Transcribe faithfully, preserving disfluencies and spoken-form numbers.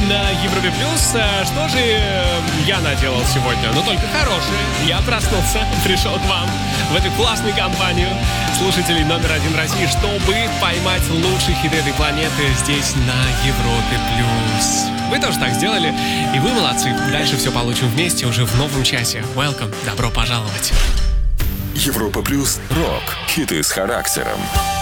на Европе Плюс. Что же я наделал сегодня? Ну, только хорошее. Я проснулся, пришел к вам в эту классную компанию слушателей номер один России, чтобы поймать лучшие хиты этой планеты здесь, на Европе Плюс. Вы тоже так сделали, и вы молодцы. Дальше все получим вместе уже в новом часе. Welcome, добро пожаловать. Европа Плюс, рок, хиты с характером.